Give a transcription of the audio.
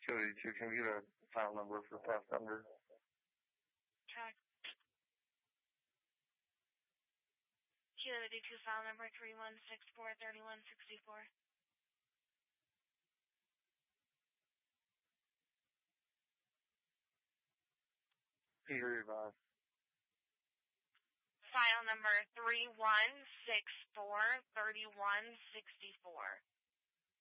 282, can you get a file number for theft under? Check. 282 file number 31643164. Peter Revive. File number 31643164.